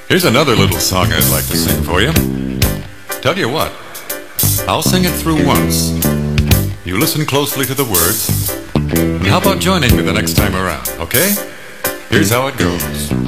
Here's another little song I'd like to sing for you. Tell you what, I'll sing it through once. You listen closely to the words. And how about joining me the next time around, okay? Here's how it goes.